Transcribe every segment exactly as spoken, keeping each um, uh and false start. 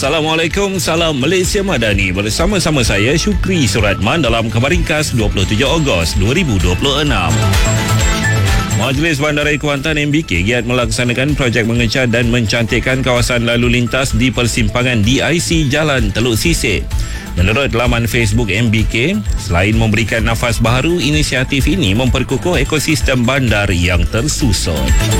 Assalamualaikum, salam Malaysia Madani. Bersama-sama saya Syukri Suratman dalam Khabar Ringkas dua puluh tujuh Ogos dua ribu dua puluh enam. Majlis Bandaraya Kuantan M B K giat melaksanakan projek mengecat dan mencantikkan kawasan lalu lintas di persimpangan D I C Jalan Teluk Sisik. Menurut laman Facebook M B K, selain memberikan nafas baharu, inisiatif ini memperkukuh ekosistem bandar yang tersusut.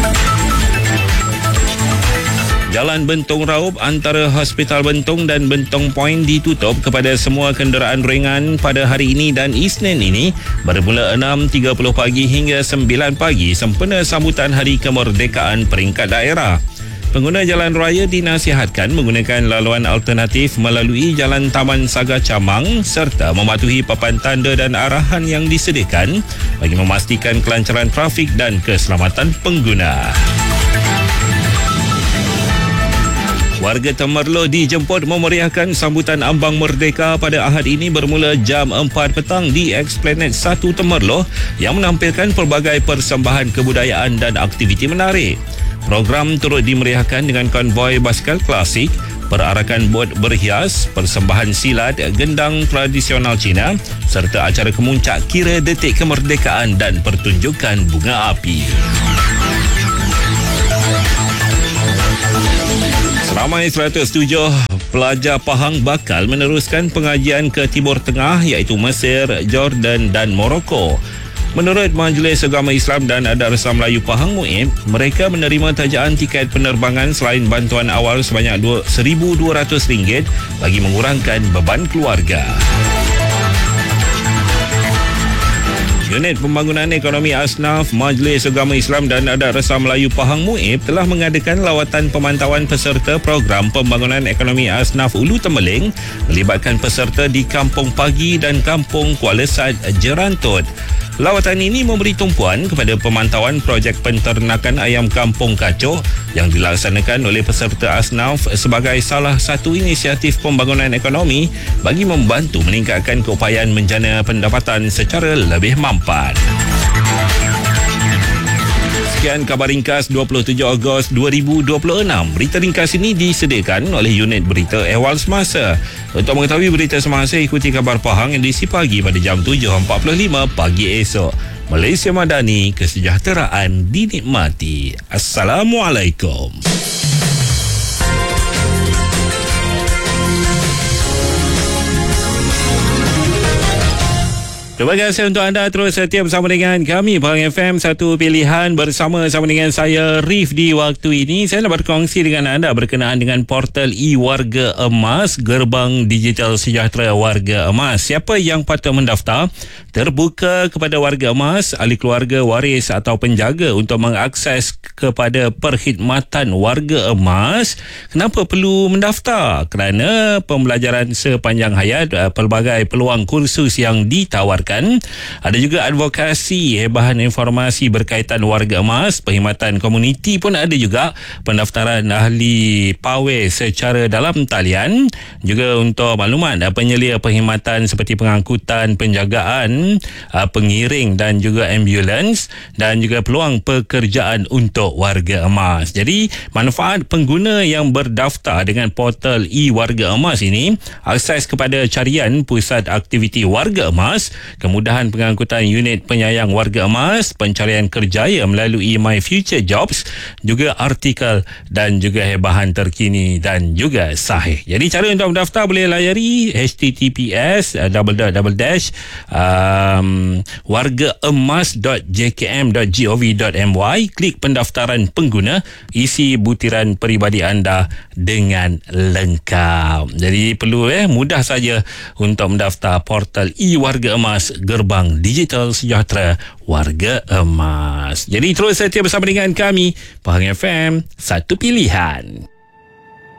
Jalan Bentong Raup antara Hospital Bentong dan Bentong Point ditutup kepada semua kenderaan ringan pada hari ini dan Isnin ini bermula enam tiga puluh pagi hingga sembilan pagi sempena sambutan Hari Kemerdekaan peringkat daerah. Pengguna jalan raya dinasihatkan menggunakan laluan alternatif melalui Jalan Taman Saga Camang serta mematuhi papan tanda dan arahan yang disediakan bagi memastikan kelancaran trafik dan keselamatan pengguna. Warga Temerloh dijemput memeriahkan sambutan Ambang Merdeka pada Ahad ini bermula jam empat petang di Esplanade satu Temerloh yang menampilkan pelbagai persembahan kebudayaan dan aktiviti menarik. Program turut dimeriahkan dengan konvoi basikal klasik, perarakan bot berhias, persembahan silat, gendang tradisional Cina serta acara kemuncak kira detik kemerdekaan dan pertunjukan bunga api. Ramai seratus tujuh pelajar Pahang bakal meneruskan pengajian ke Timur Tengah iaitu Mesir, Jordan dan Morocco. Menurut Majlis Agama Islam dan Darussalam Melayu Pahang M U I P, mereka menerima tajaan tiket penerbangan selain bantuan awal sebanyak seribu dua ratus ringgit bagi mengurangkan beban keluarga. Unit Pembangunan Ekonomi Asnaf Majlis Agama Islam dan Darussalam Melayu Pahang M U I P telah mengadakan lawatan pemantauan peserta program Pembangunan Ekonomi Asnaf Ulu Temeling melibatkan peserta di Kampung Pagi dan Kampung Kuala Sad Jerantut. Lawatan ini memberi tumpuan kepada pemantauan projek penternakan ayam kampung Kacoh yang dilaksanakan oleh peserta Asnaf sebagai salah satu inisiatif pembangunan ekonomi bagi membantu meningkatkan keupayaan menjana pendapatan secara lebih mampan. Sekian Khabar Ringkas dua puluh tujuh Ogos dua ribu dua puluh enam. Berita ringkas ini disediakan oleh unit berita Ehwal Semasa. Untuk mengetahui berita semasa, ikuti Khabar Pahang edisi pagi pada jam tujuh empat puluh lima pagi esok. Malaysia Madani, kesejahteraan dinikmati. Assalamualaikum. Terima kasih untuk anda terus setia bersama dengan kami Pahang F M, satu pilihan bersama-sama dengan saya Rif di waktu ini. Saya nak berkongsi dengan anda berkenaan dengan portal e-Warga Emas, gerbang digital sejahtera warga emas. Siapa yang patut mendaftar? Terbuka kepada warga emas, ahli keluarga, waris atau penjaga untuk mengakses kepada perkhidmatan warga emas. Kenapa perlu mendaftar? Kerana pembelajaran sepanjang hayat, pelbagai peluang kursus yang ditawarkan. Ada juga advokasi, bahan informasi berkaitan warga emas, perkhidmatan komuniti pun ada juga, pendaftaran ahli pawai secara dalam talian, juga untuk maklumat penyelia perkhidmatan seperti pengangkutan, penjagaan, pengiring dan juga ambulans, dan juga peluang pekerjaan untuk warga emas. Jadi manfaat pengguna yang berdaftar dengan portal e-Warga Emas ini, akses kepada carian pusat aktiviti warga emas, kemudahan pengangkutan unit penyayang warga emas, pencarian kerjaya melalui My Future Jobs, juga artikel dan juga bahan terkini dan juga sahih. Jadi cara untuk mendaftar boleh layari h t t p s double dot double dash um, wargaemas dot j k m dot gov dot my, klik pendaftaran pengguna, isi butiran peribadi anda dengan lengkap. Jadi perlu eh mudah saja untuk mendaftar portal e-Warga Emas, gerbang digital sejahtera warga emas. Jadi terus setia bersama dengan kami Pahang F M, satu pilihan.